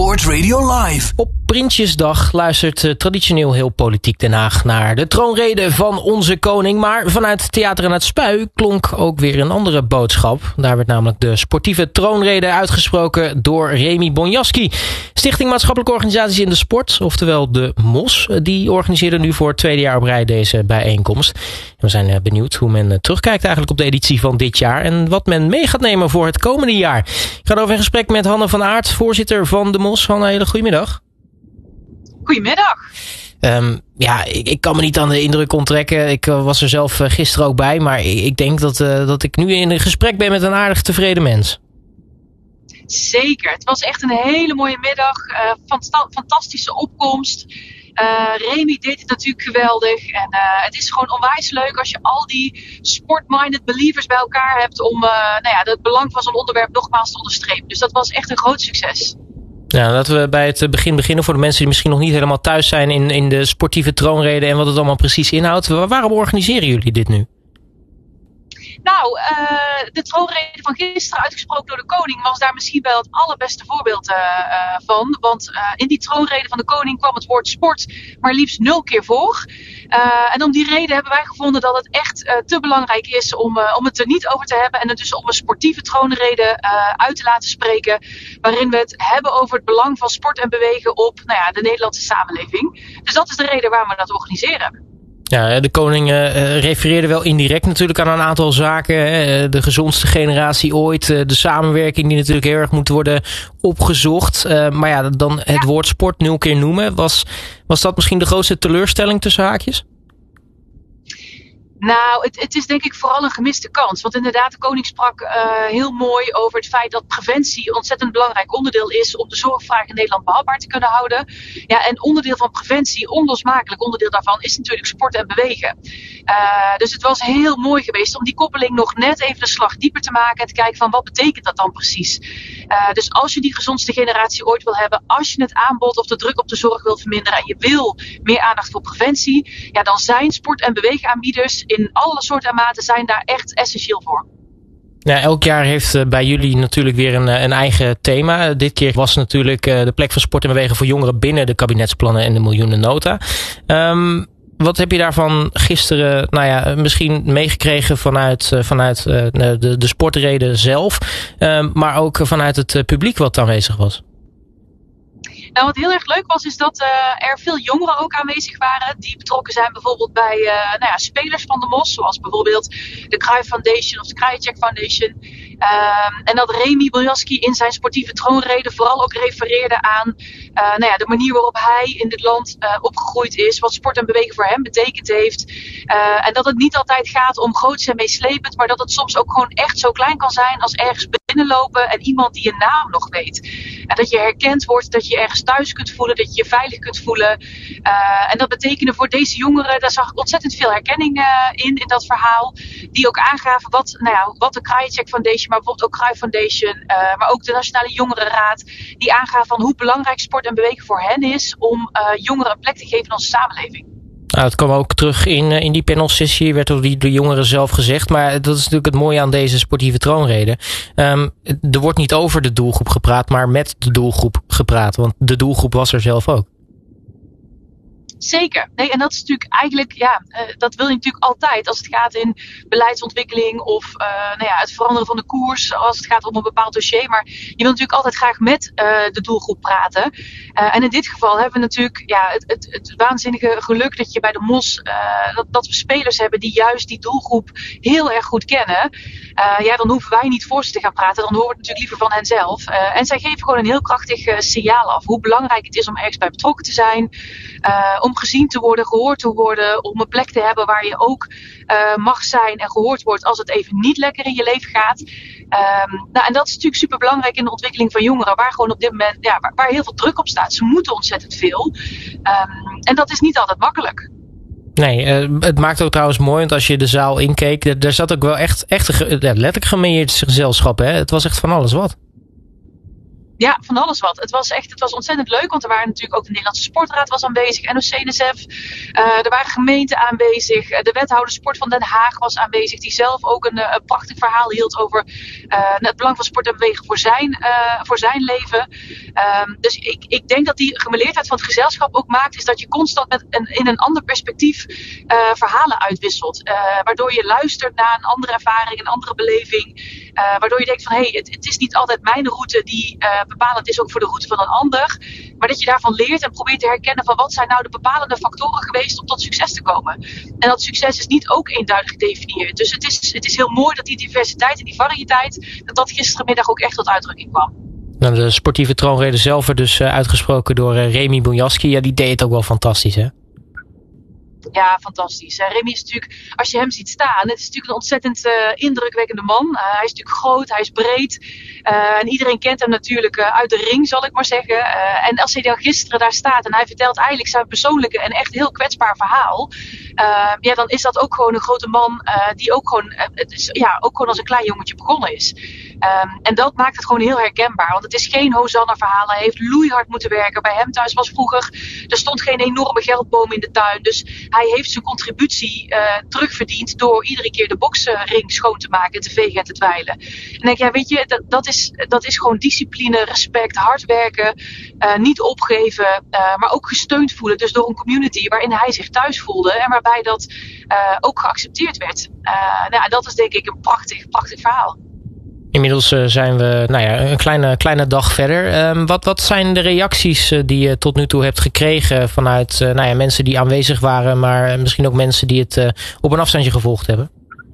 Sport Radio Live. Op Prinsjesdag luistert traditioneel heel politiek Den Haag naar de troonrede van onze koning. Maar vanuit Theater aan het Spui klonk ook weer een andere boodschap. Daar werd namelijk de sportieve troonrede uitgesproken door Remy Bonjaski. Stichting Maatschappelijke Organisaties in de Sport, oftewel de MOS, die organiseerde nu voor het tweede jaar op rij deze bijeenkomst. En we zijn benieuwd hoe men terugkijkt eigenlijk op de editie van dit jaar en wat men mee gaat nemen voor het komende jaar. Ik ga over in gesprek met Hanne van Aert, voorzitter van de MOS. Hanne, hele goedemiddag. Goedemiddag. Ik kan me niet aan de indruk onttrekken. Ik was er zelf gisteren ook bij, maar ik denk dat ik nu in een gesprek ben met een aardig tevreden mens. Zeker. Het was echt een hele mooie middag. Fantastische opkomst. Remy deed het natuurlijk geweldig. En het is gewoon onwijs leuk als je al die sport-minded believers bij elkaar hebt om het belang van zo'n onderwerp nogmaals te onderstrepen. Dus dat was echt een groot succes. Ja, laten we bij het begin beginnen voor de mensen die misschien nog niet helemaal thuis zijn in de sportieve troonrede en wat het allemaal precies inhoudt. Waarom organiseren jullie dit nu? Nou, de troonrede van gisteren uitgesproken door de koning was daar misschien wel het allerbeste voorbeeld van. Want in die troonrede van de koning kwam het woord sport maar liefst 0 keer voor. En om die reden hebben wij gevonden dat het echt te belangrijk is om het er niet over te hebben. En het dus om een sportieve troonrede uit te laten spreken. Waarin we het hebben over het belang van sport en bewegen op de Nederlandse samenleving. Dus dat is de reden waarom we dat organiseren. Ja, de koning refereerde wel indirect natuurlijk aan een aantal zaken. De gezondste generatie ooit. De samenwerking die natuurlijk heel erg moet worden opgezocht. Maar dan het woord sport 0 keer noemen. Was dat misschien de grootste teleurstelling tussen haakjes? Nou, het is denk ik vooral een gemiste kans. Want inderdaad, de koning sprak heel mooi over het feit dat preventie een ontzettend belangrijk onderdeel is om de zorgvraag in Nederland behapbaar te kunnen houden. Ja, en onderdeel van preventie, onlosmakelijk onderdeel daarvan, is natuurlijk sport en bewegen. Dus het was heel mooi geweest om die koppeling nog net even een slag dieper te maken en te kijken van wat betekent dat dan precies. Dus als je die gezondste generatie ooit wil hebben, als je het aanbod of de druk op de zorg wil verminderen en je wil meer aandacht voor preventie, ja, dan zijn sport- en beweegaanbieders in alle soorten en maten zijn daar echt essentieel voor. Ja, elk jaar heeft bij jullie natuurlijk weer een eigen thema. Dit keer was natuurlijk de plek van sport en bewegen voor jongeren binnen de kabinetsplannen en de miljoenennota. Wat heb je daarvan gisteren misschien meegekregen vanuit de sportrede zelf, maar ook vanuit het publiek wat aanwezig was? Nou, wat heel erg leuk was, is dat er veel jongeren ook aanwezig waren die betrokken zijn bijvoorbeeld bij spelers van de MOS, zoals bijvoorbeeld de Cruyff Foundation of de Krajicek Foundation. En dat Remy Bonjaski in zijn sportieve troonrede vooral ook refereerde aan de manier waarop hij in dit land opgegroeid is, wat sport en bewegen voor hem betekend heeft. En dat het niet altijd gaat om groots en meeslepend, maar dat het soms ook gewoon echt zo klein kan zijn als ergens binnenlopen en iemand die je naam nog weet. En dat je herkend wordt, dat je ergens thuis kunt voelen, dat je je veilig kunt voelen. En dat betekende voor deze jongeren, daar zag ik ontzettend veel herkenning in dat verhaal. Die ook aangaven wat de Krajicek Foundation, maar bijvoorbeeld ook Cruyff Foundation, maar ook de Nationale Jongerenraad, die aangaven van hoe belangrijk sport en bewegen voor hen is om jongeren een plek te geven in onze samenleving. Nou, het kwam ook terug in die panelsessie, werd door de jongeren zelf gezegd. Maar dat is natuurlijk het mooie aan deze sportieve troonrede. Er wordt niet over de doelgroep gepraat, maar met de doelgroep gepraat. Want de doelgroep was er zelf ook. Zeker. Nee, en dat is natuurlijk eigenlijk, dat wil je natuurlijk altijd als het gaat in beleidsontwikkeling of het veranderen van de koers, als het gaat om een bepaald dossier. Maar je wil natuurlijk altijd graag met de doelgroep praten. En in dit geval hebben we natuurlijk het waanzinnige geluk dat je bij de MOS, dat we spelers hebben die juist die doelgroep heel erg goed kennen. Dan hoeven wij niet voor ze te gaan praten, dan horen we het natuurlijk liever van hen zelf. En zij geven gewoon een heel krachtig signaal af hoe belangrijk het is om ergens bij betrokken te zijn. Om gezien te worden, gehoord te worden, om een plek te hebben waar je ook mag zijn en gehoord wordt als het even niet lekker in je leven gaat. En dat is natuurlijk super belangrijk in de ontwikkeling van jongeren, waar gewoon op dit moment waar heel veel druk op staat. Ze moeten ontzettend veel. En dat is niet altijd makkelijk. Nee, het maakt ook trouwens mooi, want als je de zaal inkeek, er zat ook wel echt letterlijk gemêleerd gezelschap. Hè? Het was echt van alles wat. Ja, van alles wat. Het was ontzettend leuk, want er waren natuurlijk ook de Nederlandse Sportraad was aanwezig, NOC-NSF. Er waren gemeenten aanwezig. De wethouder sport van Den Haag was aanwezig, die zelf ook een prachtig verhaal hield over het belang van sport en bewegen voor zijn leven. Dus ik denk dat die gemeleerdheid van het gezelschap ook maakt, is dat je constant in een ander perspectief verhalen uitwisselt. Waardoor je luistert naar een andere ervaring, een andere beleving. Waardoor je denkt van, het is niet altijd mijn route die bepalend is ook voor de route van een ander. Maar dat je daarvan leert en probeert te herkennen van wat zijn nou de bepalende factoren geweest om tot succes te komen. En dat succes is niet ook eenduidig gedefinieerd. Dus het is heel mooi dat die diversiteit en die variëteit, dat gisterenmiddag ook echt tot uitdrukking kwam. Nou, de sportieve troonrede zelf werd dus uitgesproken door Remy Bonjaski. Ja, die deed het ook wel fantastisch, hè? Ja, fantastisch. Remy is natuurlijk, als je hem ziet staan, het is natuurlijk een ontzettend indrukwekkende man. Hij is natuurlijk groot, hij is breed. En iedereen kent hem natuurlijk uit de ring, zal ik maar zeggen. En als hij dan gisteren daar staat en hij vertelt eigenlijk zijn persoonlijke en echt heel kwetsbaar verhaal. Dan is dat ook gewoon een grote man die ook gewoon als een klein jongetje begonnen is. En dat maakt het gewoon heel herkenbaar. Want het is geen Hosanna-verhaal. Hij heeft loeihard moeten werken. Bij hem thuis was vroeger, er stond geen enorme geldboom in de tuin. Dus hij heeft zijn contributie terugverdiend door iedere keer de boksring schoon te maken, te vegen en te dweilen. En denk je, weet je, dat is gewoon discipline, respect, hard werken, niet opgeven, maar ook gesteund voelen. Dus door een community waarin hij zich thuis voelde en waarbij dat ook geaccepteerd werd. Dat is denk ik een prachtig verhaal. Inmiddels zijn we een kleine dag verder. Wat zijn de reacties die je tot nu toe hebt gekregen vanuit mensen die aanwezig waren, maar misschien ook mensen die het op een afstandje gevolgd hebben?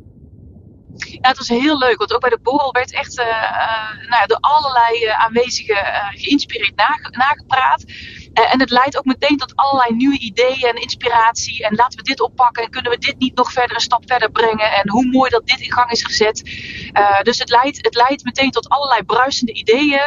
Ja, het was heel leuk, want ook bij de borrel werd echt door allerlei aanwezigen geïnspireerd nagepraat. En het leidt ook meteen tot allerlei nieuwe ideeën en inspiratie. En laten we dit oppakken en kunnen we dit niet nog verder een stap verder brengen. En hoe mooi dat dit in gang is gezet. Dus het leidt meteen tot allerlei bruisende ideeën.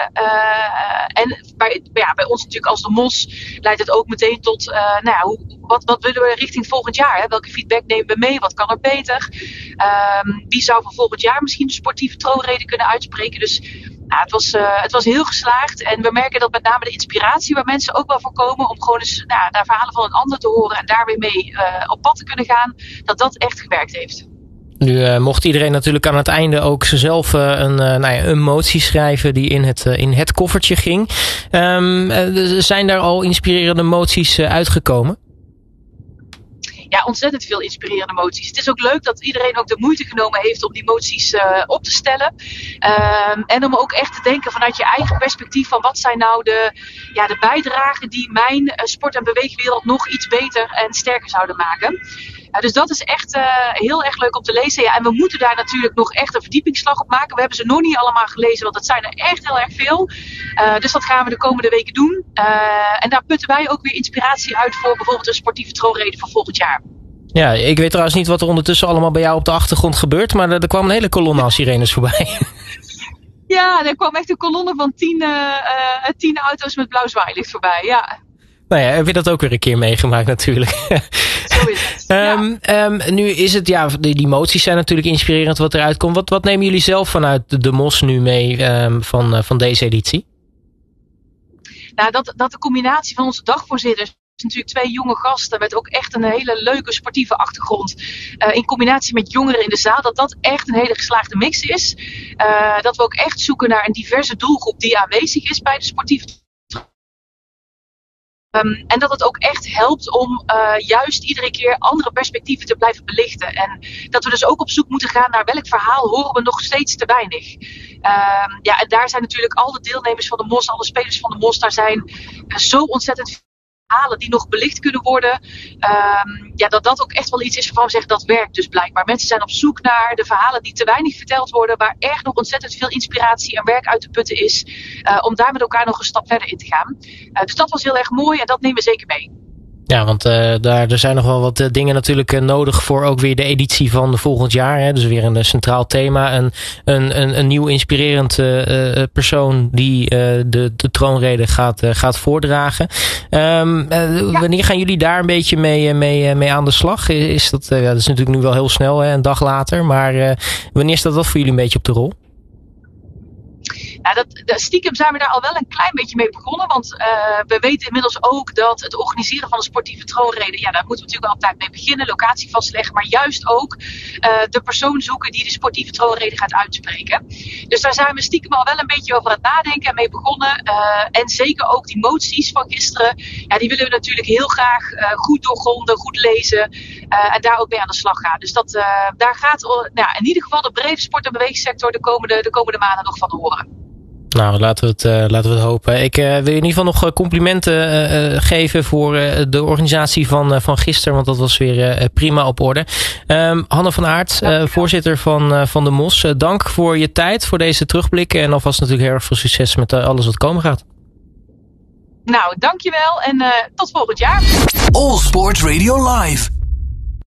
En bij ons natuurlijk als de Mos leidt het ook meteen tot wat willen we richting volgend jaar? Hè? Welke feedback nemen we mee? Wat kan er beter? Wie zou voor volgend jaar misschien de sportieve troonrede kunnen uitspreken? Dus het was heel geslaagd. En we merken dat met name de inspiratie waar mensen ook wel voor komen om gewoon eens naar verhalen van een ander te horen en daar weer mee op pad te kunnen gaan, dat echt gewerkt heeft. Nu mocht iedereen natuurlijk aan het einde ook zelf een motie schrijven die in het koffertje ging. Zijn daar al inspirerende moties uitgekomen? Ja, ontzettend veel inspirerende moties. Het is ook leuk dat iedereen ook de moeite genomen heeft om die moties op te stellen. En om ook echt te denken vanuit je eigen perspectief van wat zijn nou de bijdragen die mijn sport- en beweegwereld nog iets beter en sterker zouden maken. Dus dat is echt heel erg leuk om te lezen. Ja, en we moeten daar natuurlijk nog echt een verdiepingsslag op maken. We hebben ze nog niet allemaal gelezen, want het zijn er echt heel erg veel. Dus dat gaan we de komende weken doen. En daar putten wij ook weer inspiratie uit voor bijvoorbeeld een sportieve troonrede voor volgend jaar. Ja, ik weet trouwens niet wat er ondertussen allemaal bij jou op de achtergrond gebeurt, maar er kwam een hele kolonne aan sirenes voorbij. Ja, er kwam echt een kolonne van 10 auto's met blauw zwaailicht voorbij, ja. Nou ja, heb je dat ook weer een keer meegemaakt natuurlijk. Zo is het. Nu is het, die moties zijn natuurlijk inspirerend wat eruit komt. Wat nemen jullie zelf vanuit de Mos nu mee van deze editie? Nou, dat de combinatie van onze dagvoorzitters, natuurlijk 2 jonge gasten met ook echt een hele leuke sportieve achtergrond, in combinatie met jongeren in de zaal, dat echt een hele geslaagde mix is. Dat we ook echt zoeken naar een diverse doelgroep die aanwezig is bij de sportieve en dat het ook echt helpt om juist iedere keer andere perspectieven te blijven belichten. En dat we dus ook op zoek moeten gaan naar welk verhaal horen we nog steeds te weinig. En daar zijn natuurlijk al de deelnemers van de Mos, alle spelers van de Mos, daar zijn zo ontzettend veel verhalen die nog belicht kunnen worden. Dat ook echt wel iets is waarvan we zeggen dat werkt dus blijkbaar. Mensen zijn op zoek naar de verhalen die te weinig verteld worden, waar echt nog ontzettend veel inspiratie en werk uit te putten is, om daar met elkaar nog een stap verder in te gaan. Dus dat was heel erg mooi en dat nemen we zeker mee. Ja, want er zijn nog wel wat dingen natuurlijk nodig voor ook weer de editie van volgend jaar. Hè? Dus weer een centraal thema. Een nieuw inspirerend persoon die de troonrede gaat voordragen. Wanneer gaan jullie daar een beetje mee aan de slag? Dat is natuurlijk nu wel heel snel, hè, een dag later. Maar wanneer staat dat voor jullie een beetje op de rol? Nou, stiekem zijn we daar al wel een klein beetje mee begonnen. Want we weten inmiddels ook dat het organiseren van een sportieve troonrede, daar moeten we natuurlijk altijd mee beginnen. Locatie vastleggen, maar juist ook de persoon zoeken die de sportieve troonrede gaat uitspreken. Dus daar zijn we stiekem al wel een beetje over aan het nadenken en mee begonnen. En zeker ook die moties van gisteren. Ja, die willen we natuurlijk heel graag goed doorgronden, goed lezen. En daar ook mee aan de slag gaan. Dus daar gaat in ieder geval de brede sport- en bewegingssector de komende maanden nog van horen. Nou, laten we het hopen. Ik wil in ieder geval nog complimenten geven voor de organisatie van gisteren. Want dat was weer prima op orde. Hanne van Aert, voorzitter van de MOS. Dank voor je tijd, voor deze terugblikken. En alvast natuurlijk heel erg veel succes met alles wat komen gaat. Nou, dankjewel en tot volgend jaar. All Sports Radio Live.